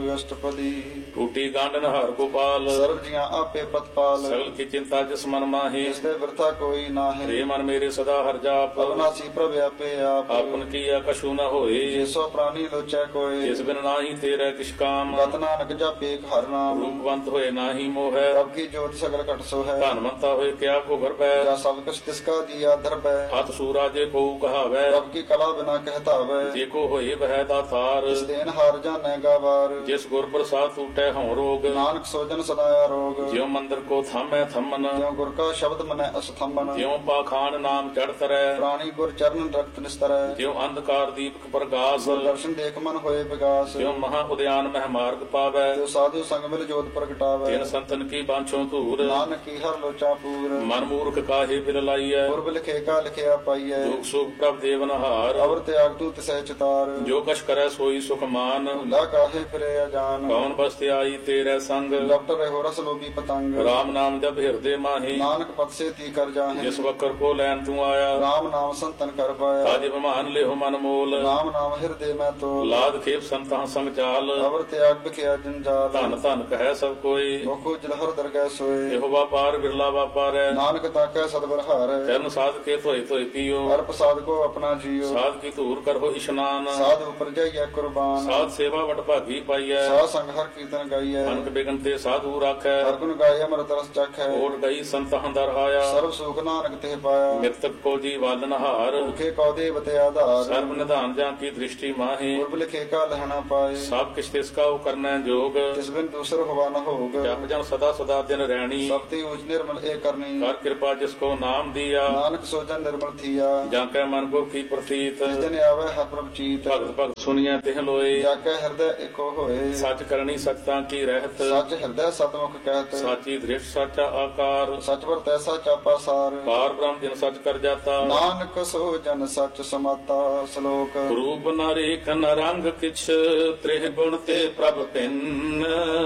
ਅਸ਼ਟਪਦੀ। ਟੂਟੀ ਗਾਂਡਨ ਹਰ ਗੋਪਾਲ, ਸਰਬ ਜੀਆਂ ਆਪੇ ਪ੍ਰਤਪਾਲ। ਸਗਲ ਕੀ ਚਿੰਤਾ ਜਿਸ ਮਨ ਮਾਹੀ, ਜਿਸ ਤੇ ਵਰਤਾ ਕੋਈ ਨਾਹੀਂ। ਰੇ ਮਨ ਮੇਰੇ ਸਦਾ ਹਰ ਜਾਪ, ਅਵਨਾਸੀ ਪ੍ਰਭ ਆਪੇ ਆਪ। ਆਪਨ ਕੀਆ ਕਛੂ ਨ ਹੋਏ, ਜਿਸੋ ਪ੍ਰਾਨੀ ਲੋਚੈ ਕੋਇ। ਜਿਸ ਬਿਨ ਨਾਹੀ ਤੇਰੇ ਕਿਛ ਕਾਮ, ਗਤ ਨਾਨਕ ਜਪੇ ਹਰ ਨਾਮ। ਰੂਪਵੰਤ ਹੋਏ ਨਾਹੀ ਮੋਹੈ, ਪ੍ਰਭ ਕੀ ਜੋਤ ਸਗਲ ਘਟ ਸੋ ਹੈ। ਧਨਵੰਤਾ ਹੋਏ ਕਿਆ ਕੋ ਗਰਬੈ, ਜਾ ਸਭ ਕੁਛ ਤਿਸਕਾ ਦੀਆ ਦਰਬੈ। ਹੱਥ ਸੂਰਾ ਜੇ ਕੋ ਕਹਾਵੈ, ਪ੍ਰਭ ਕੀ ਕਲਾ ਬਿਨਾ ਕਹਿਤਾਵੈ। ਜੇ ਕੋ ਹੋਏ ਬਹਿ ਦਾਤਾਰ, ਜਿਸ ਦੇਨ ਹਾਰ ਜਾਣੈ ਗਾਵਾਰ। ਜਿਸ ਗੁਰ ਪ੍ਰਸਾਦ ਟੂਟੈ ਹਉ ਰੋਗ, ਨਾਨਕ ਸੋਜਨ ਸਦਾ ਆਰੋਗ। ਜਿਉ ਮੰਦਰ ਕੋ ਥਾਮੈ ਥੰਮਨ, ਜਿਉ ਗੁਰ ਕਾ ਸ਼ਬਦ ਮਨੈ ਅਸਥੰਬਨ। ਤਿਉ ਪਾਖਾਨ ਨਾਮ ਚੜ ਤਰੈ, ਪ੍ਰਾਣੀ ਗੁਰ ਚਰਨ ਰਖਤ ਨਿਸਤਰੈ। ਤਿਉ ਅੰਧਕਾਰ ਦੀਪਕ ਪ੍ਰਗਾਸ, ਗੁਰ ਦਰਸ਼ਨ ਦੇਖ ਮਨ ਹੋਏ ਵਿਗਾਸ। ਤਿਉ ਮਹਾ ਉਦਿਆਨ ਮਹਿ ਮਾਰਗ ਪਾਵੈ, ਤਿਉ ਸਾਧੂ ਸੰਗ ਮਿਲ ਜੋਤ ਪ੍ਰਗਟਾਵੈ। ਤਿਨ ਸੰਤਨ ਕੀ ਬਾਂਛੋ ਧੂਰ, ਨਾਨਕ ਕੀ ਹਰ ਲੋਚਾ ਪੂਰ। ਮਨ ਮੂਰਖ ਕਾਹੇ ਬਿਲ ਲਾਈਐ, ਪੁਰਬ ਲਿਖੇ ਕਾ ਲਿਖਿਆ ਪਾਈਐ। ਦੁਖ ਸੁਖ ਪ੍ਰਭ ਦੇਵਨਹਾਰ, ਅਵਰ ਤਿਆਗ ਤੂ ਤਿਸੈ ਚਿਤਾਰ। ਜੋ ਕਛ ਕਰੈ ਸੋਈ ਸੁਖ ਮਾਨ, ਭੁਲਾ ਕਾਹੇ ਫਿਰੇ ਅਜਾਨ। ਕੌਣ ਬਸਤਿ ਆਈ ਤੇਰੇ ਸੰਗ, ਡਾਕਟਰ ਰਹੋ ਰਸ ਲੋਭੀ ਪਤੰਗ। ਰਾਮ ਨਾਮ ਜਪ ਹਿਰਦੇ ਮਾਹੀ, ਨਾਨਕ ਪਤ ਸੇ ਤੀ ਕਰ ਜਾਹੇ। ਜਿਸ ਵਕਰ ਕੋ ਲੈਣ ਤੂੰ ਆਇਆ, ਰਾਮ ਨਾਮ ਸੰਤਨ ਕਰ ਪਾਇਆ। ਤਾਜ ਬਿਮਾਨ ਲਿਹੁ ਮਨ ਮੋਲ, ਰਾਮ ਨਾਮ ਹਿਰਦੇ ਮੈਂ ਤੋਲ। ਲਾਦ ਖੇਪ ਸੰਤਾਂ ਸੰਗ ਚਾਲ, ਅਵਰ ਤਿਆਗ ਬਿਖਿਆ ਜੰਜਾਲ। ਧਨ ਧਨ ਕਹੈ ਸਭ ਕੋਈ, ਮੁਖੋ ਜਲਹਰ ਦਰਗਹਿ ਸੋਏ। ਇਹੋ ਵਾਪਾਰ ਬਿਰਲਾ ਵਾਪਾਰੈ, ਨਾਨਕ ਤਾਕੈ ਸਤਿਗੁਰ ਹਾਰੈ। ਚਰਨ ਸਾਧ ਕੇ ਧੋਏ ਧੋਏ ਪੀਓ, ਹਰ ਪ੍ਰਸਾਦ ਕੋ ਆਪਣਾ ਜੀਓ। ਸਾਧ ਕੀ ਧੂਰ ਕਰੋ ਇਸ਼ਨਾਨ, ਸਾਧ ਉਪਰ ਜਾਈਐ ਕੁਰਬਾਨ। ਸਾਧ ਸੇਵਾ ਵਡ ਭਾਗੀ ਪਾਈਐ, ਸਾਧ ਸੰਗ ਹਰ ਕੀਰਤਨ ਗਾਈਐ। ਅਨਕ ਬਿਗਨ ਤੇ ਸਾਧੂ ਰਾਖੈ, ਹਰ ਗੁਣ ਗਾਏ ਅੰਮ੍ਰਿਤ ਰਸ ਚਖੈ। ਓਟ ਗਈ ਸੰਤਾਂ ਦਰ ਆਇਆ, ਸਰਬ ਸੁਖ ਨਾਨਕ ਤੇ ਪਾਇਆ। ਮਿਰਤਕ ਕੋ ਜੀ ਵਾਲਨਹਾਰ, ਭੁਖੇ ਕਉ ਦੇਵ ਤੇ ਆਧਾਰ। ਸਰਬ ਨਿਧਾਨ ਜਾਂ ਕੀ ਦ੍ਰਿਸ਼ਟੀ ਮਾਹੀ, ਪੁਰਬ ਲਿਖੇ ਕਾ ਲਹਣਾ ਪਾਏ। ਸਭ ਕਿਛ ਤਿਸ ਕਾ ਕਰਨੈ ਜੋਗ, ਤਿਸ ਬਿਨ ਦੂਸਰ ਹੋਵਾ ਨ ਹੋਗ। ਜਪ ਜਨ ਸਦਾ ਸਦਾ ਦਿਨ ਰਹਿਣੀ, ਸਭ ਤੇ ਊਚ ਨਿਰਮਲ ਏ ਕਰਨੀ। ਕਰ ਕਿਰਪਾ ਜਿਸ ਕੋ ਨਾਮ ਦੀਆ, ਨਾਨਕ ਸੋਜਨ ਨਿਰਮਲ ਥੀਆ। ਜਾਂ ਕੈ ਮਨ ਕੋ ਕੀ ਪ੍ਰਤੀਤ, ਜਿਸ ਦਿਨ ਆਵੇ ਹਰ ਪ੍ਰਭ ਚੀਤ। ਭਗਤ ਭਗਤ ਸੁਣੀਐ ਤਿਹ ਲੋਏ, ਜਾ ਕੇ ਹਿਰਦੈ ਏਕੋ ਹੋਏ। ਸੱਚ ਕਰਨੀ ਸਚਤਾ ਕੀ ਰਹਿਤ, ਸੱਚ ਹਿਰਦੈ ਸਤਮੁਖ ਕਹਿਤ। ਸਾਚੀ ਦ੍ਰਿਸ਼ਟ ਸਾਚਾ ਆਕਾਰ, ਸਚ ਵਰ ਤੈਸਾ ਚਾਪਾ ਸਾਰ। ਪਾਰ ਬ੍ਰਹਮ ਜਿਨ ਸਚ ਕਰ ਜਾਤਾ, ਨਾਨਕ ਸੋ ਜਨ ਸਚ ਸਮਾਤਾ। ਸ਼ਲੋਕ ਰੂਪ ਨ ਰੇਖ ਨ ਰੰਗ ਕਿਛ, ਤ੍ਰਿਹ ਗੁਣ ਤੇ ਪ੍ਰਭ ਭਿੰਨ।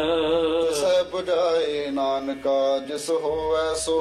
ਤਿਸੈ 부ਝਾਏ ਨਾਨਕਾ, ਜਿਸ ਹੋਵੈ ਸੋ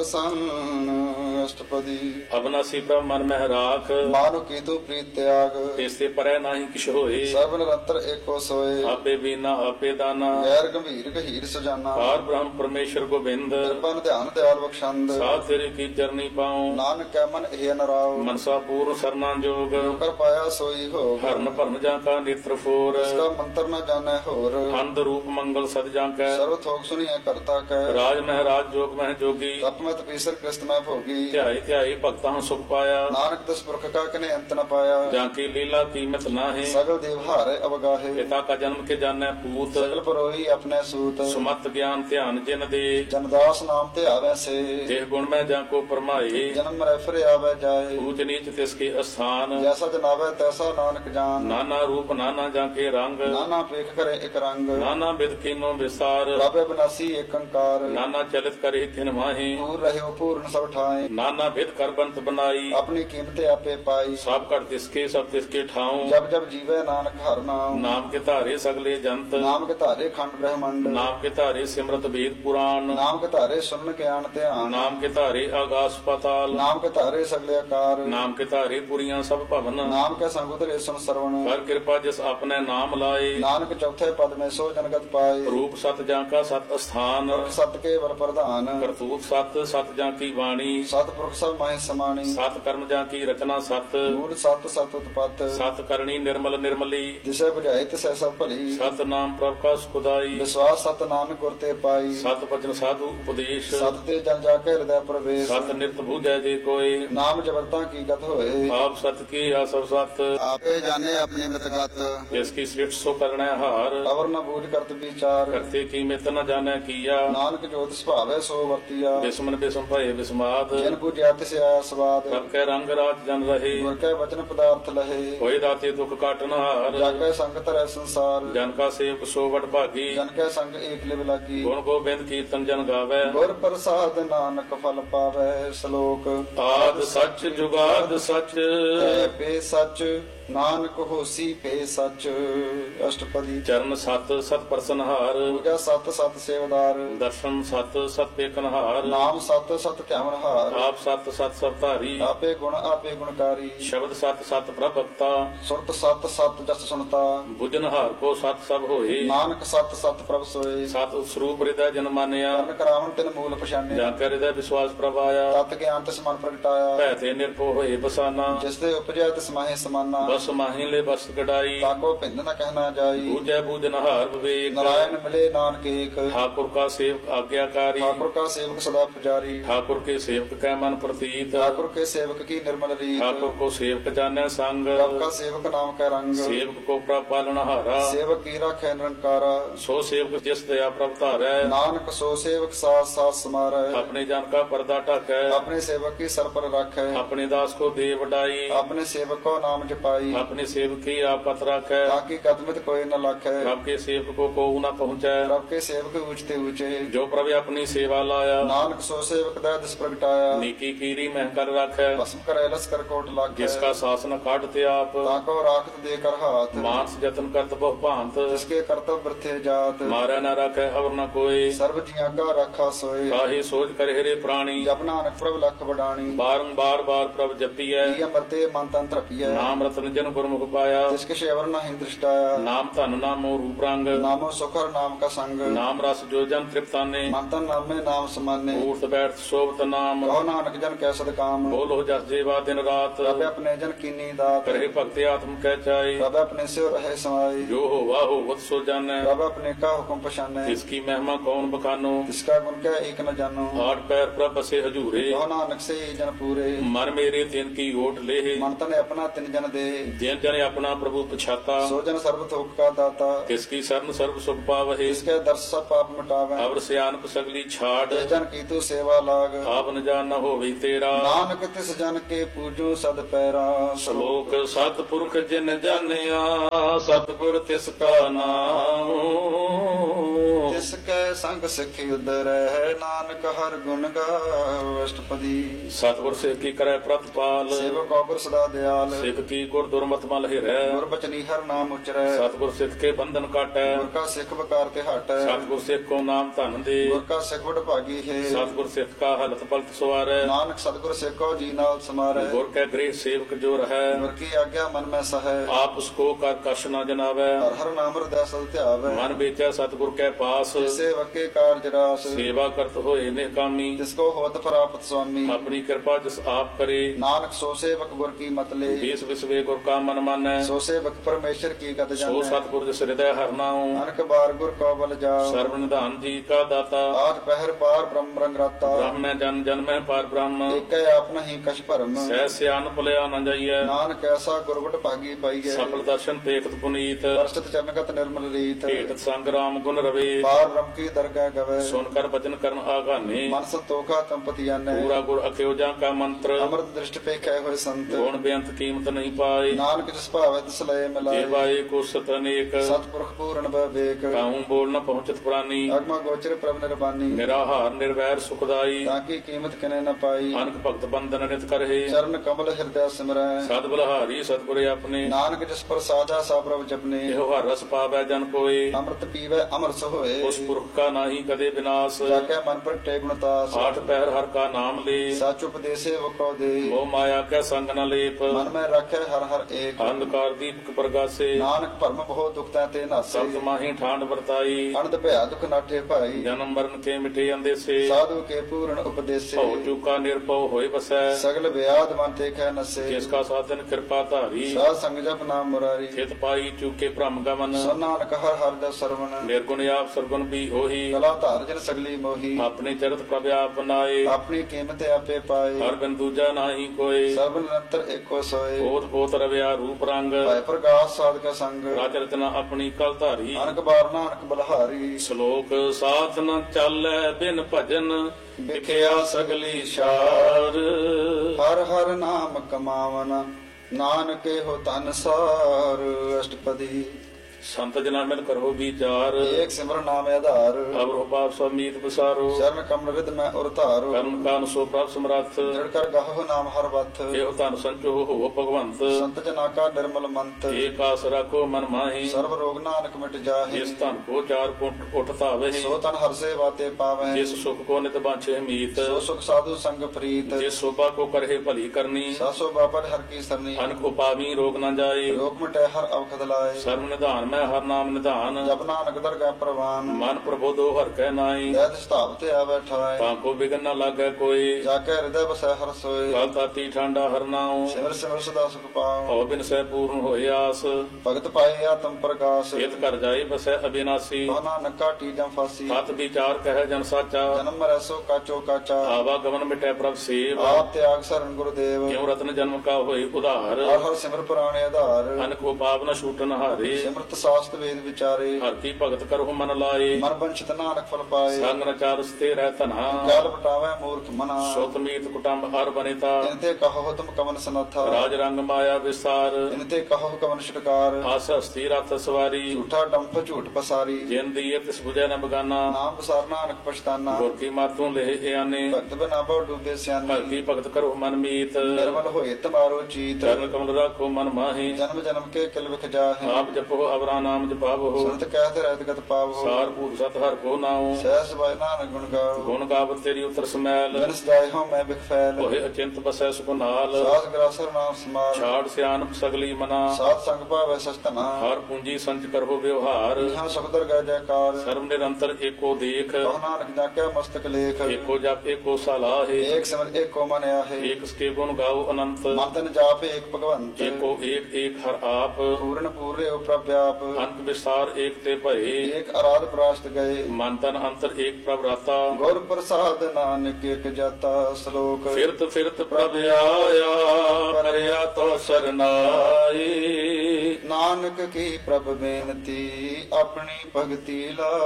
ਪਰਸੰਨ। ਅਸ਼ਟਪਦੀ। ਅਬਨਾਸੀ ਪ੍ਰਭ ਮਨ ਮਹਿ ਰਾਖ, ਮਾਨੁ ਕੀ ਤੂ ਪ੍ਰੀਤ ਤਿਆਗ। ਤਿਸ ਤੇ ਪਰੈ ਨਾਹੀ ਕਿਛ ਹੋਏ, ਸਰਬ ਨਿਰੰਤਰ ਏਕੋ ਸੋਏ। ਆਪੇ ਬੀਨਾ ਆਪੇ ਦਾਨਾ, ਗੈਰ ਗੰਭੀਰ ਗਹੀਰ ਸਜਾਨਾ। ਪਾਰ ਬ੍ਰਹਮ ਪਰਮੇਸ਼ਰ ਗੋਬਿੰਦ, ਕਿਰਪਨ ਧਿਆਨ ਦਿਆਲ ਬਖਸ਼ੰਦ। ਸਾਧ ਤੇਰੇ ਕੀ ਚਰਨੀ ਪਾਉ, ਨਾਨਕ ਕੈ ਮਨ ਇਹ ਨਰਾਉ। ਮਨਸਾ ਪੂਰ ਸਰਨਾ ਜੋਗ, ਕਰ ਪਾਇਆ ਸੋਈ ਹੋ। ਹਰਨ ਭਰਨ ਜਾਂ ਕਾ ਨੇਤਰ ਫੋਰ, ਇਸ ਕਾ ਮੰਤਰ ਨ ਜਾਣੈ ਹੋਰ। ਅੰਧ ਰੂਪ ਮੰਗਲ ਸਦ ਜਾਂ ਕੈ, ਸਰਬ ਥੋਕ ਸੁਣੀਐ ਕਰਤਾ ਕੈ। ਰਾਜ ਮਹਿਰਾਜ ਜੋਗ ਮਹਿ ਜੋਗੀ, ਤਪ ਮਤ ਪੀਸਰ ਕ੍ਰਿਸਤ ਮੈਂ ਭੋਗੀ। ਧਿਆਈ ਧਿਆਈ ਭਗਤਾਂ ਸੁਖ ਪਾਇਆ, ਨਾਨਕ ਤਿਸ ਪੁਰਖ ਕਾ ਕਨੇ ਅੰਤ ਨ ਪਾਇਆ। ਜਾਂ ਕੀ ਲੀਲਾ ਕੀਮਤ ਨਾਹੀਂ, ਸਗਲ ਦੇਵ ਹਾਰੇ ਅਵਗਾਹੇ। ਪਿਤਾ ਕਾ ਜਨਮ ਕੇ ਜਾਣੈ ਪੂਤ, ਸਗਲ ਪਰੋਹੀ ਆਪਣੇ ਸੂਤ। ਸੁਮਤ ਗਿਆਨ ਧਿਆਨ ਜਿਨ ਦੇ, ਜਨਦਾਸ ਨਾਮ ਤੇ ਆਵੈ ਸੇ। ਜਿਹ ਗੁਣ ਮੈਂ ਜਾਂ ਕੋ ਪਰਮਾਏ, ਜਨਮ ਮਰੈ ਫਿਰ ਆਵੈ ਜਾਏ। ਊਚ ਨੀਚ ਤਿਸ ਕੇ ਅਸਥਾਨ, ਜੈਸਾ ਜਨਾਵੈ ਤੈਸਾ ਨਾਨਕ ਜਾਨ। ਨਾਨਾ ਰੂਪ ਨਾਨਾ ਜਾਂ ਕੇ ਰੰਗ, ਨਾਨਾ ਪੇਖ ਕਰੇ ਇਕ ਰੰਗ। ਨਾਨਾ ਬਿਦ ਕੀਨੋ ਵਿਸਾਰ, ਰਾਬੇ ਬਨਾਸੀ ਏਕ ਅੰਕਾਰ। ਨਾਨਾ ਚਲਿਤ ਕਰੇ ਤਿਨ ਮਾਹੀ, ਪੂਰ ਰਹਿਓ ਪੂਰਨ ਸਭ ਠਾਏ। ਨਾਨਾ ਬਿਦ ਕਰ ਬੰਤ ਬਨਾਈ, ਆਪਣੀ ਕੀਮਤ ਆਪੇ ਪਾਈ। ਸਭ ਘਟ ਤਿਸ ਕੇ ਸਭ ਤਿਸ ਕੇ ਠਾਉ, ਜਬ ਜਬ ਜੀਵੈ ਨਾਨਕ ਹਰ ਨਾਮ। ਨਾਮ ਕੇ ਧਾਰੇ ਸਗਲੇ ਜੰਤ, ਨਾਮ ਕੇ ਧਾਰੇ ਖੰਡ ਬ੍ਰਹਮੰਡ। ਨਾਮ ਕੇ ਧਾਰੇ ਸਿਮਰਤ ਵੇਦ ਪੁਰਾਣ, ਨਾਮ ਕੇ ਧਾਰੇ ਸੁਨ ਗਿਆਨ ਧਿਆਨ। ਨਾਮ ਕੇ ਧਾਰੇ ਆਗਾਸ ਪਾਤਾਲ, ਨਾਮ ਕੇ ਧਾਰੇ ਸਗਲੇ ਆਕਾਰ। ਨਾਮ ਕੇ ਧਾਰੇ ਪੁਰੀਆਂ ਸਭ ਭਵਨ, ਨਾਮ ਕੇ ਸੰਗ ਉਤਰੇ ਸੁਨ ਸਰਵਣ। ਕਰ ਕਿਰਪਾ ਜਿਸ ਆਪਣੇ ਨਾਮ ਲਾਏ, ਨਾਨਕ ਚੌਥੇ ਪਦ ਮੈਂ ਸੋ ਜਨਗਤ ਪਾਏ। ਰੂਪ ਸਤ ਜਾਂ ਕਾ ਸਤ ਅਸਥਾਨ, ਸਤ ਕੇ ਵਰ ਪ੍ਰਧਾਨ। ਕਰਤੂਤ ਸਤ ਸਤ ਜਾਂ ਕੀ ਬਾਣੀ, ਸਤ ਪੁਰਖ ਸਭ ਮਾਹਿ ਸਮਾਣੀ। ਸਤ ਕਰਮ ਜਾਂ ਕੀ ਰਚਨਾ ਸਤ, ਮੂਲ ਸਤ ਸਤ ਉਤਪਤ। ਸਤ ਕਰਨੀ ਨਿਰਮਲ ਨਿਰਮਲੀ, ਜਿਸੈ ਬੁਝਾਏ ਤਿਸੈ ਸਭ ਭਲੀ। ਸਤ ਨਾਮ ਪ੍ਰਭ ਕਾ ਸੁਖਦਾਈ, ਵਿਸ਼ਵਾਸ ਸਤ ਨਾਨਕ ਗੁਰ ਤੇ ਪਾਈ। ਸਤ ਬਚਨ ਸਾਧੂ ਉਪਦੇਸ਼, ਸਤ ਤੇ ਜਨ ਜਾ ਕੇ ਹਿਰਦੈ ਪ੍ਰਵੇਸ਼। ਸਤ ਨਿਰਤ ਬੂਝੈ ਜੇ ਕੋਏ, ਨਾਮ ਜਬਰਤਾ ਕੀ ਗਤ ਹੋਏ। ਆਪ ਸਤ ਕੀ ਆਸਵ ਸਤ, ਆਪੇ ਜਾਣੇ ਆਪਣੀ ਮਿਤ ਗਤ। ਜਿਸ ਕੀ ਸ੍ਰਿਸ਼ਟ ਸੋ ਕਰਣੈ ਹਾਰ, ਅਵਰ ਨ ਬੂਝ ਕਰਤ ਵਿਚਾਰ। ਕਰਤੇ ਕੀ ਮਿਤ ਨ ਜਾਣੈ ਕੀਆ, ਨਾਨਕ ਜੋਤ ਸੁਭਾਵੈ ਸੋ ਵਰਤੀਆ। ਬਿਸਮਨ ਬਿਸਮ ਭਏ ਬਿਸਮਾਦ, ਜਿਨ ਬੁਝਿਆ ਤਿਸ ਆਇਆ ਸਵਾਦ। ਸਭ ਕੈ ਰੰਗ ਰਾਜ ਜਨ ਰਹੇ, ਗੁਰ ਕੈ ਵਚਨ ਪਦਾਰਥ ਲਹੇ। ਹੋਏ ਦਾਤੇ ਦੁਖ ਕਾਟਨ ਹਾਰ, ਜਾ ਕੈ ਸੰਗ ਧਰੈ ਸੰਸਾਰ। ਜਨ ਕਾ ਸੇਵਕ ਸੋ ਵਡ ਭਾਗੀ, ਜਨ ਕੈ ਸੰਗ ਏਕ ਲਿਵ ਲਾਗੀ। ਗੁਣ ਗੋਬਿੰਦ ਕੀਰਤਨ ਜਨ ਗਾਵੈ, ਗੁਰ ਪ੍ਰਸਾਦ ਨਾਨਕ ਫਲ ਪਾਵੈ। ਸ਼ਲੋਕ ਆਦ ਸੱਚ ਜੁਗਾਦ ਸੱਚ, ਐ ਪੇ ਸੱਚ ਨਾਨਕ ਹੋਸੀ ਪੇ ਸੱਚ। ਅਸ਼ਟਪਦੀ। ਚਰਨ ਸਤ ਸਤ ਪ੍ਰਸਨਹਾਰ, ਪੂਜਾ ਸਤ ਸਤ ਸੇਵਦਾਰ। ਦਰਸ਼ਨ ਸਤ ਸਤ ਪੇਖਨਹਾਰ, ਨਾਮ ਸਤ ਸਤ ਧਿਆਵਨਹਾਰ। ਆਪ ਸਤ ਸਤ ਸਤਧਾਰੀ, ਆਪੇ ਗੁਣਕਾਰੀ। ਸ਼ਬਦ ਸਤ ਸਤ ਪ੍ਰਭਕਤਾ, ਸੁਰਤ ਸਤ ਸਤ ਜਸ ਸੁਣਤਾ। ਬੁਝਨਹਾਰ ਕੋ ਸਤ ਸਭ ਹੋਏ, ਨਾਨਕ ਸਤ ਸਤ ਪ੍ਰਭ ਸੋਏ। ਸਤ ਸਰੂਪ ਹਿਰਦੈ ਜਨ ਮਾਨਿਆ, ਕਰਨ ਕਰਾਵਨ ਤਿਨ ਮੂਲ ਪਛਾਨਿਆ। ਜਾਂ ਕੈ ਹਿਰਦੈ ਵਿਸ਼ਵਾਸ ਪ੍ਰਭ ਆਇਆ, ਤਤ ਗਿਆਨ ਤਿਸ ਮਨ ਪ੍ਰਗਟਾਇਆ। ਭੈ ਤੇ ਨਿਰਭਉ ਹੋਏ ਬਸਾਨਾ, ਜਿਸ ਦੇ ਉਪਜੈ ਤਿਸ ਮਾਹੇ ਸਮਾਨਾ। ਬਸ ਮਾਹੀ ਲੈ ਬਸ ਗਡਾਈ, ਤਾਕੋ ਭਿੰਦ ਨ ਕਹਿਣਾ ਜਾਈ। ਬੂਝੈ ਬੂਝਨਹਾਰ ਵਿਵੇਕ, ਨਾਰਾਇਣ ਮਿਲੇ ਨਾਨਕ ਏਕ। ठाकुर का सेवक आज्ञाकारी, ठाकुर का सेवक सदा पुजारी। ठाकुर के सेवक कै मन प्रतीत, ठाकुर के सेवक की निर्मल रीत। ठाकुर को सेवक जाने संग, प्रभ का सेवक नाम का रंग। सेवक को प्रभ पालनहारा, सेवक की राखै निरंकारा। सो सेवक जिस दया प्रभ धारै, नानक सो सेवक साथ साथ समारै। अपने जन का पर्दा ढकै, अपने सेवक की सर पर राखै। अपने दास को दे वडाई, अपने सेवक को नाम जपाई। अपने सेवक की आपत राखै, ताकि कदमत कोई न लाखै। प्रभ के सेवक को कोऊ न पहुँचै, प्रभ के सेवक ऊंचते ऊंचे। जो प्रभ अपनी सेवा लाया, नानक सो सेवक दै दिस प्रगटाया। नीकी कीरी मह कर राखै, भस्म करे लस कर कोट लाखै। जिसका शासन काटते आप, ताको राखत दे कर हाथ। मानस जतन करत बहु भांत, जिसके कर्तव्य वृथे जात। मारै न राखै अवर न कोई, सर्व जिया का राखा सोए। काहे सोच कर हेरे प्राणी, जप नानक प्रभ लख बडाणी। बारंबार बार प्रभ जपियै, की अमरते मन तन तृपिय। नाम रतन जन गुरमुख पाया, जिसके शेवर न हिं दृष्टाया। नाम धन नामो रूप रंग, नामो सुखर नाम का संग। नाम रस जो जन तृप्ताने, मन तन नाम में नाम समाने। ऊर्थ बैठ शोभत नाम, कहो नानक जन कैसद काम। बोलो जस जेवा दिन रात, प्रभ अपने जन कीनी दात। करे भक्ति आत्म कह चाहे, प्रभ अपने से रहे समाई। जो होवा होवत सो जानै, प्रभ अपने का हुक्म पछाने। इसकी महिमा कौन बखानो, इसका गुण क्या एक न जानो। आठ पैर प्रभ बसे हजूरे, कहो नानक से ही जन पूरे। मन मेरे तिन की ओट ले, मन तन अपना तिन जन दे। जिन जन अपना प्रभु पछाता, सो जन सर्व थोक का दाता। किसकी शरण सर्व सुख पावहे, इसके दर्श सब पाप मिटावे। अवर सियानप सगली छाड़, जिस जन की तू सेवा लाग। आप न जान न होवे तेरा, नानक तिस जन के पूजो सद पैरा। श्लोक सतपुरख जिन जानिया, सतगुर तिसका नाम, जिसके संग सिख उदर है। नानक हर गुण गाओ। अष्टपदी। सतगुर सिख की करे प्रतिपाल, सेवक औगर सदा दयाल। सिख की गुर दुर्मत मल हिरै, गुर बचनी हर नाम उचरै। सतगुर सिख के बंधन काटै, गुर का सिख बकार ते हटै। सतगुर सिख को नाम धन दे, गुर का सिख बड़ भागी है। सतगुर सिख का हलत पलत सवारै, नानक सतगुर सिख को जी नाल समारै। गुर के गृह सेवक जो रहै, गुर की आज्ञा मन में सहै। आप उसको कर कश न जनावै, हर हर नाम हृदय सद ध्यावै। मन बेचा सतगुर के पास, सेवक के कार्य रास। सेवा करत होए निकामी, जिसको होत प्राप्त स्वामी। अपनी कृपा जिस आप करे, नानक सो सेवक गुर की मत ले। देश विश्वे गुर का मन मानै, सो सेवक परमेश्वर की गत सो जानै। सतगुर जिस हृदय हर नाऊं, अनक बार गुर को बल जाओ। सर्व निधान जी का दाता, आज पहर पार ब्रह्म रंग राता। ब्रह्म जन जन में पार ब्रह्म, एक आप नहीं कछ भरम। सह सियान भलिया न जाइए, नानक ऐसा गुरबट भागी पाइए। सफल दर्शन पेखत पुनीत, दर्शित चरणगत निर्मल रीत। भेटत संग राम गुण रवे, पार ब्रह्म की दरगाह गवे। सुनकर वचन करन आगाने, मन संतोखा तंपति आने। पूरा गुर अख्योजा का मंत्र, अमृत दृष्टि पे कै हुए संत। गुण बेअंत कीमत नहीं पाए, नानक जिस भावे तिस लय मिलाए। जेवाए को सत अनेक, सतपुरख पूर्ण विवेक। काहूं बोल न पहुंचत प्राणी, अगमा गोचर प्रभ निर्वाणी। निराहार निर्वैर सुखदाई, ताकि कीमत किने न पाई। अनक भक्त बंधन नित करहे, चरण कमल हृदय सिमरै। सद बलहारी सतगुर अपने, नानक जिस पर साजा सा प्रभ जपने। एहो हर रस पावै जन कोय, अमृत पीवै अमर सोए। उस पुरख का नाही कदे विनाश, जाके मन पर टे गुणतास। आठ पैर हर का नाम ले, साच उपदेशे वो को दे। मोह माया कै संग न लेप, मन में रखे हर हर एक। अंधकार दीपक प्रगासे, नानक भरम बहु दुखता ते नासे। सत माही ठांड वर्ताई, अनंद भया दुख नाठे भाई। जन्म मरण के मिटे अंदेसे, साधु के पूर्ण उपदेशे। भव चूका निर्भव होय बसै, सगल व्याध मन ते कै नसे। जिसका साधन कृपा धारी, साध संग जप नाम मुरारी। चित पाई चूके भ्रम गमन, सो नानक हर हर दस सरवण। निर्गुण आप सरगुण भी होही, कला धार जन सगली मोही। अपने जगत प्रभ आप बनाए, अपनी कीमत आपे पाए। हर बिन दूजा नाही कोय, सर्व निरंतर एको सोए। पोत पोत रव्या रूप रंग, भय प्रकाश साधक संग। राज रचना अपनी कल धारी, अनक बार नानक बलहारी। श्लोक साथ न चालै बिन भजन, विखिया सगली शार, हर हर नाम कमावन। नानक हो तन सार। अष्टपदी। ਸੰਤ ਜਨਾਂ ਮਿਲ ਕਰੋ ਵਿਚਾਰ ਏਕ ਸਿਮਰ ਨਾਮ ਆਧਾਰ ਅਵਰੋ ਪਾਪ ਸਮੀਤ ਵਿਸਾਰੋ ਚਰਨ ਕਮਲ ਵਿਦ ਮੈਂ ਉਰ ਧਾਰੋ ਕਰਮ ਕਾਨ ਸੋ ਪ੍ਰਭ ਸਮਰੱਥ ਜੜ ਕਰ ਗਾਹੋ ਨਾਮ ਹਰ ਵਤ ਇਹੋ ਧਨ ਸੰਚੋ ਹੋ ਭਗਵੰਤ ਸੰਤ ਜਨਾ ਕਾ ਨਿਰਮਲ ਮੰਤ ਏਕ ਆਸ ਰੱਖੋ ਮਨ ਮਾਹੀ ਸਰਬ ਰੋਗ ਨਾਨਕ ਮਿਟ ਜਾਹੇ ਜਿਸ ਧਨ ਕੋ ਚਾਰ ਪੁੰਟ ਉਠ ਧਾਵੇ ਸੋ ਤਨ ਹਰ ਸੇ ਬਾਤੇ ਪਾਵੈ ਜਿਸ ਸੁਖ ਕੋ ਨਿਤ ਬਾਛੇ ਮੀਤ ਸੋ ਸੁਖ ਸਾਧੂ ਸੰਗ ਪ੍ਰੀਤ ਜਿਸ ਸੋਭਾ ਕੋ ਕਰਹਿ ਭਲੀ ਕਰਨੀ ਸਾਸੋ ਬਾਪਰ ਹਰ ਕੀ ਸਰਨੀ ਅਨਕ ਉਪਾਵੀ ਰੋਗ ਨਾ ਜਾਏ ਰੋਗ ਮਿਟੈ ਹਰ ਅਵਖਦ ਲਾਏ ਸਰਬ ਨਿਧਾਨ ਮੈਂ ਹਰ ਨਾਮ ਨਿਧਾਨ ਜਪ ਨਾਨਕ ਦਰਗਾਹ ਪ੍ਰਵਾਨ ਮਨ ਪ੍ਰਬੋਧੋ ਹਰ ਕੈ ਨਾਈ ਦੈਤ ਸਤਾਵ ਤੇ ਆਵੈ ਠਾਏ ਤਾਂ ਕੋ ਬਿਗਨ ਨਾ ਲਾਗੈ ਕੋਈ ਜਾ ਕੇ ਹਿਰਦੈ ਬਸੈ ਹਰ ਸੋਏ ਕਾਲ ਤਾਤੀ ਠਾਂਡਾ ਹਰ ਨਾਉ ਸਿਮਰ ਸਿਮਰ ਸਦਾ ਸੁਖ ਪਾਉ ਹਉ ਬਿਨ ਸਹਿ ਪੂਰਨ ਹੋਏ ਆਸ ਭਗਤ ਪਾਏ ਆਤਮ ਪ੍ਰਕਾਸ਼ ਇਤ ਕਰ ਜਾਏ ਬਸੈ ਅਬਿਨਾਸੀ ਕੋ ਨਾਨਕ ਕਾਟੀ ਜਮ ਫਾਸੀ ਹੱਥ ਵਿਚਾਰ ਕਹਿ ਜਨ ਸਾਚਾ ਜਨਮ ਰਸੋ ਕਾਚੋ ਕਾਚਾ ਆਵਾ ਗਮਨ ਮਿਟੈ ਪ੍ਰਭ ਸੇਵ ਆਪ ਤਿਆਗ ਸਰਨ ਗੁਰਦੇਵ ਕਿਉ ਰਤਨ ਜਨਮ ਕਾ ਹੋਏ ਉਧਾਰ ਹਰ ਹਰ ਸਿਮਰ ਪੁਰਾਣੇ ਆਧਾਰ ਅਨਕ ਕੋ ਪਾਪ ਨ ਛੂਟਨ ਹਾਰੇ ਸਿਮਰਤ ਸਾਸਤ ਵੇਦ ਵਿਚਾਰੇ ਹਰ ਕੀ ਭਗਤ ਕਰਹੁ ਮਨ ਲਾਏ ਮਨ ਬੰਚਿਤ ਨਾਨਕ ਫਲ ਪਾਏ ਸੰਗ ਨ ਚਾਰਸ ਤੇ ਰਹਿ ਧਨਾ ਕਾਲ ਪਟਾਵੇ ਮੂਰਖ ਮਨਾ ਸੁਤ ਮੀਤ ਕੁਟੰਬ ਹਰ ਬਨਿਤਾ ਇਨ ਤੇ ਕਹੋ ਤੁਮ ਕਵਨ ਸਨਥਾ ਰਾਜ ਰੰਗ ਮਾਇਆ ਵਿਸਾਰ ਇਨ ਤੇ ਕਹੋ ਕਵਨ ਛਟਕਾਰ ਆਸ ਹਸਤੀ ਰਥ ਸਵਾਰੀ ਝੂਠਾ ਡੰਫ ਝੂਠ ਪਸਾਰੀ ਜਿਨ ਦੀ ਤਿਸ ਬੁਝੈ ਨ ਬਗਾਨਾ ਨਾਮ ਬਸਾਰ ਨਾਨਕ ਪਛਤਾਨਾ ਗੁਰ ਕੀ ਮਾਤੋਂ ਲੇਹ ਇਆਨੇ ਭਗਤ ਬਨਾ ਬਹੁ ਡੂਬੇ ਸਿਆਨੇ ਭਗਤੀ ਭਗਤ ਕਰੋ ਮਨ ਮੀਤ ਨਿਰਮਲ ਹੋਏ ਤਮਾਰੋ ਚੀਤ ਚਰਨ ਕਮਲ ਰਾਖੋ ਮਨ ਮਾਹੀ ਜਨਮ ਜਨਮ ਕੇ ਕਿਲ ਵਿਖ ਜਾਹੇ ਆਪ ਜਪੋ ਅਵਰਾ ਨਾਮ ਜਪਾਵੋ ਸੰਤ ਕਹਿਤ ਰਹਿਤ ਗਤ ਪਾਵੋ ਸਾਰ ਭੂਤ ਸਤ ਹਰ ਕੋ ਨਾਉ ਸਹਿ ਸਬਾਇ ਨਾਨਕ ਗੁਣ ਗਾਓ ਗੁਣ ਗਾਵਤ ਤੇਰੀ ਉਤਰ ਸਮੈਲ ਜਨ ਸਦਾਇ ਹੋ ਮੈਂ ਬਿਖ ਫੈਲ ਹੋਏ ਅਚਿੰਤ ਬਸੈ ਸੁਖ ਨਾਲ ਸਾਧ ਗਰਾਸਰ ਨਾਮ ਸਮਾਲ ਛਾੜ ਸਿਆਨਪ ਸਗਲੀ ਮਨਾ ਸਾਧ ਸੰਗ ਭਾਵੈ ਸਚਤਨਾ ਹਰ ਪੂੰਜੀ ਸੰਚ ਕਰੋ ਵਿਵਹਾਰ ਇਹਾਂ ਸੁਖਦਰ ਗੈ ਜੈਕਾਰ ਸਰਬ ਨਿਰੰਤਰ ਏਕੋ ਦੇਖ ਕਹੁ ਨਾਨਕ ਜਾ ਕੇ ਮਸਤਕ ਲੇਖ ਏਕੋ ਜਪ ਏਕੋ ਸਲਾਹੇ ਏਕ ਸਿਮਰ ਏਕੋ ਮਨ ਆਹੇ ਏਕ ਸਕੇ ਗੁਣ ਗਾਓ ਅਨੰਤ ਮਨ ਤਨ ਜਾਪ ਏਕ ਭਗਵੰਤ ਏਕੋ ਏਕ ਏਕ ਹਰ ਆਪ ਪੂਰਨ ਪੂਰਿਓ ਪ੍ਰਭ ਵਿਆਪ ਅੰਤ ਵਿਸਾਰ ਏਕ ਤੇ ਭਏ ਏਕ ਅਰਾਧ ਪ੍ਰਾਸ਼ਤ ਗਏ ਮਨ ਤਨ ਅੰਤਰ ਏਕ ਪ੍ਰਭ ਰਾਤਾ ਗੁਰ ਪ੍ਰਸਾਦ ਨਾਨਕ ਏਕ ਜਾਤਾ ਸ਼ਲੋਕ ਫਿਰਤ ਫਿਰਤ ਪ੍ਰਭ ਆਇਆ ਪਰਿਆ ਤੋ ਸਰਨਾਈ ਨਾਨਕ ਕੀ ਪ੍ਰਭ ਬੇਨਤੀ ਆਪਣੀ ਭਗਤੀ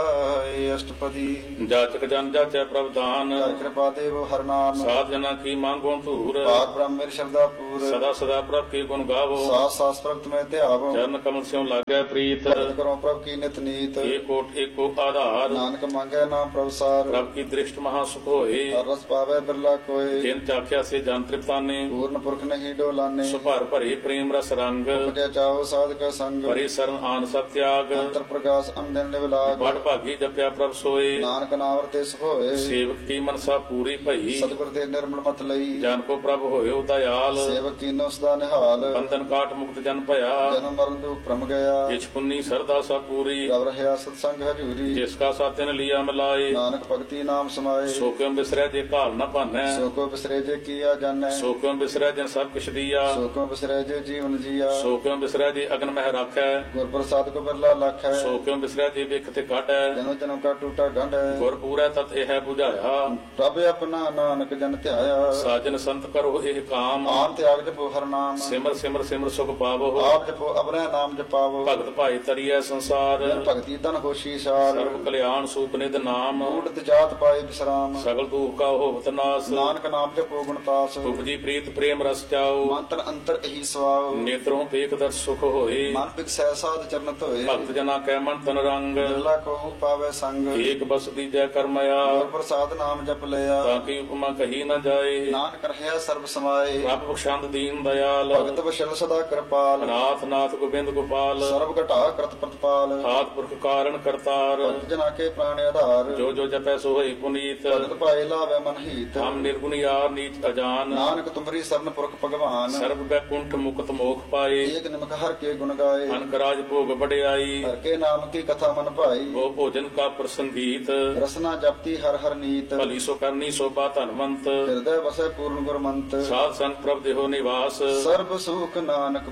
ਲਾਏ ਅਸ਼ਟਪਦੀ ਜਾਚਕ ਜਨ ਜਾਚੈ ਪ੍ਰਭ ਦਾਨ ਹਰਿ ਕਿਰਪਾ ਦੇਵ ਹਰ ਨਾਮ ਸਾਧ ਜਨਾ ਕੀ ਮੰਗੋ ਧੂਰ ਪਾਕ ਬ੍ਰਹਮ ਮੇਰ ਸ਼ਬਦਾ ਪੂਰ ਸਦਾ ਸਦਾ ਪ੍ਰਭ ਕੀ ਗੁਣ ਗਾਵੋ ਸਾਸ ਸਾਸ ਪ੍ਰਗਟ ਮੈਂ ਧਿਆਵੋ ਚਰਨ ਕਮਲ ਸਿਉ ਲਾਗੈ ਪ੍ਰੀਤ ਭਗਤ ਕਰੋ ਪ੍ਰਭ ਕੀ ਨਿਤ ਨੀਤ ਏਕੋ ਏਕੋ ਆਧਾਰ ਨਾਨਕ ਮੰਗੈ ਨਾਮ ਪ੍ਰਭ ਸਾਰ ਪ੍ਰਭ ਕੀ ਦ੍ਰਿਸ਼ਟ ਮਹਾ ਸੁਖ ਹੋਏ ਹਰ ਰਸ ਪਾਵੇ ਬਿਰਲਾ ਕੋਏ ਜਿਨ ਚਾਖਿਆ ਸੇ ਜਨ ਤ੍ਰਿਪਤਾਨੇ ਪੂਰਨ ਪੁਰਖ ਨਹੀਂ ਡੋਲਾਨੇ ਸੁਭਾਰ ਭਰੇ ਪ੍ਰੇਮ ਰਸ ਰੰਗ ਉਪਜਿਆ ਚਾਓ ਸਾਧਕ ਸੰਗ ਭਰੇ ਸਰਨ ਆਨ ਸਭ ਤਿਆਗ ਅੰਤਰ ਪ੍ਰਕਾਸ਼ ਅੰਦਨ ਨਿਵਲਾਗ ਵਡ ਭਾਗੀ ਜਪਿਆ ਪ੍ਰਭ ਸੋਏ ਨਾਨਕ ਨਾਮ ਰਤੇ ਸੁਖ ਹੋਏ ਸੇਵਕ ਕੀ ਮਨਸਾ ਪੂਰੀ ਭਈ ਸਤਿਗੁਰ ਦੇ ਨਿਰਮਲ ਮਤ ਲਈ ਜਨ ਕੋ ਪ੍ਰਭ ਹੋਇਓ ਦਇਆਲ ਸੇਵਕ ਕੀਨੋ ਸਦਾ ਨਿਹਾਲ ਬੰਧਨ ਕਾਟ ਮੁਕਤ ਜਨ ਭਇਆ ਜਨਮ ਮਰਨ ਦੁਖ ਭ੍ਰਮ ਗਿਆ ਕਿਛ ਪੁੰਨੀ ਸਰਦਾ ਸਭ ਪੂਰੀ ਰਵ ਰਹਿਆ ਸਤ ਸੰਗ ਹਜੂਰੀ ਜਿਸ ਕਾ ਸਾਤਿਨ ਲਿਆ ਮਿਲਾਏ ਨਾਨਕ ਭਗਤੀ ਨਾਮ ਸਮਾਏ ਸੋ ਕਿਉ ਬਿਸਰੈ ਜੇ ਘਾਲ ਨ ਭਾਨੈ ਸੋ ਕੋ ਬਿਸਰੇ ਜੇ ਕੀਆ ਜਾਣੈ ਸੋ ਕਿਉ ਬਿਸਰੈ ਜਨ ਸਭ ਕਿਛ ਦੀਆ ਸੋ ਕੋ ਬਿਸਰੇ ਜੇ ਜੀਵਨ ਜੀਆ ਸੋ ਕਿਉ ਬਿਸਰੈ ਜੇ ਅਗਨ ਮਹਿ ਰਾਖੈ ਗੁਰ ਪ੍ਰਸਾਦ ਕੋ ਬਿਰਲਾ ਲਖ ਹੈ ਸੋ ਕਿਉ ਬਿਸਰੈ ਜੇ ਵਿਖ ਤੇ ਕਾਟੈ ਜਨਮ ਜਨਮ ਕਾ ਟੂਟਾ ਗੰਢ ਹੈ ਗੁਰ ਪੂਰੈ ਤਤ ਇਹ 부ਝਾਇਆ ਪ੍ਰਭ ਆਪਣਾ ਨਾਨਕ ਜਨ ਧਿਆਇਆ ਸਾਜਨ ਸੰਤ ਕਰੋ ਇਹ ਕਾਮ ਆਨ ਤਿਆਗ ਜਪੋ ਹਰ ਨਾਮ ਸਿਮਰ ਸਿਮਰ ਸਿਮਰ ਸੁਖ ਪਾਵੋ ਆਪ ਜਪੋ ਅਪਨਾ ਨਾਮ ਜਪਾਵੋ ਭਗਤ ਭਾਈ ਤਰੀਐ ਸੰਸਾਰ ਭਗਤੀ ਤਨ ਹੋਸ਼ੀ ਸਾਰ ਸਰਬ ਕਲਿਆਣ ਸੂਪ ਨਿਧ ਨਾਮ ਊਟਤ ਜਾਤ ਪਾਏ ਵਿਸਰਾਮ ਸਗਲ ਦੁਖ ਕਾ ਹੋਵਤ ਨਾਸ ਨਾਨਕ ਨਾਮ ਜਪੋ ਗੁਣਤਾਸ ਉਪਜੀ ਪ੍ਰੀਤ ਪ੍ਰੇਮ ਰਸ ਚਾਓ ਮੰਤਰ ਅੰਤਰ ਇਹੀ ਸਵਾਉ ਨੇਤਰੋਂ ਵੇਖ ਦਰ ਸੁਖ ਹੋਏ ਮਨ ਬਿਕਸੈ ਸਾਧ ਚਰਨ ਧੋਏ ਭਗਤ ਜਨਾ ਕੈ ਮਨ ਤਨ ਰੰਗ ਬਿਰਲਾ ਕੋ ਪਾਵੇ ਸੰਗ ਏਕ ਬਸ ਦੀਜੈ ਕਰਮਇਆ ਗੁਰ ਪ੍ਰਸਾਦ ਨਾਮ ਜਪ ਲਿਆ ਤਾਂ ਕੀ ਉਪਮਾ ਕਹੀ ਨ ਜਾਏ ਨਾਨਕ ਰਹਿਆ ਸਰਬ ਸਮਾਏ ਰੱਬ ਬਖਸ਼ੰਦ ਦੀਨ ਦਇਆਲ ਭਗਤ ਵਸ਼ਲ ਸਦਾ ਕਿਰਪਾਲ ਨਾਥ ਨਾਥ ਗੋਬਿੰਦ ਗੋਪਾਲ ਸਰਬ ਘਟਾ ਕਰਤ ਪ੍ਰਤਪਾਲ ਆਦ ਪੁਰਖ ਕਾਰਨ ਕਰਤਾਰ ਭਗਤ ਜਨਾ ਕੇ ਪ੍ਰਾਣ ਆਧਾਰ ਜੋ ਜੋ ਜਪੈ ਸੋ ਹੋਈ ਪੁਨੀਤ ਭਗਤ ਪਾਏ ਲਾਵੇ ਮਨ ਹੀਤ ਹਮ ਨਿਰਗੁਣ ਯਾਰ ਨੀਚ ਅਜਾਨ ਨਾਨਕ ਤੁਮਰੀ ਸਰਨ ਪੁਰਖ ਭਗਵਾਨ ਸਰਬ ਬੈਕੁੰਠ ਮੁਕਤ ਮੋਖ ਪਾਏ ਏਕ ਨਿਮਕ ਹਰ ਕੇ ਗੁਣ ਗਾਏ ਅਨਕ ਰਾਜ ਭੋਗ ਵਡਿਆਈ ਹਰ ਕੇ ਨਾਮ ਕੀ ਕਥਾ ਮਨ ਭਾਈ ਉਹ ਭੋਜਨ ਕਾ ਪ੍ਰਸੰਗੀਤ ਰਸਨਾ ਜਪਤੀ ਹਰ ਹਰ ਨੀਤ ਭਲੀ ਸੋ ਕਰਨੀ ਸੋਭਾ ਧਨਵੰਤ ਹਿਰਦੈ ਵਸੈ ਪੂਰਨ ਗੁਰਮੰਤ ਸਾਧ ਸੰਗ ਪ੍ਰਭ ਦੇਹੋ ਨਿਵਾਸ ਸਰਬ ਸੁਖ ਨਾਨਕ